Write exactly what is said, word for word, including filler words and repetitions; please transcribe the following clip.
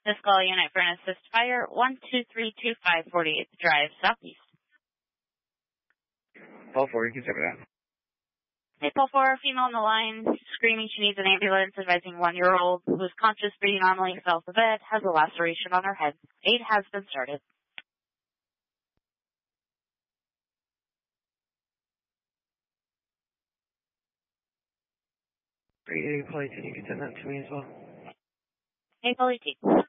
This call unit for an assist fire, one two three two five forty-eighth Drive, Southeast. Paul four, you can check it out. Hey, Paul four, female on the line, screaming she needs an ambulance, advising one-year-old who is conscious, breathing normally, fell off the bed, has a laceration on her head. Aid has been started. Great, you can send that to me as well. Hey, Paul eighteen.